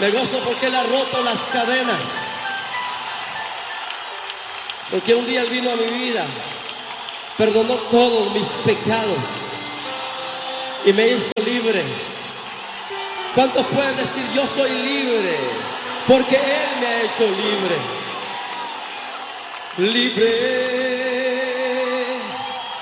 Me gozo porque Él ha roto las cadenas. Porque un día Él vino a mi vida, perdonó todos mis pecados y me hizo libre. ¿Cuántos pueden decir yo soy libre? Porque Él me ha hecho libre. Libre.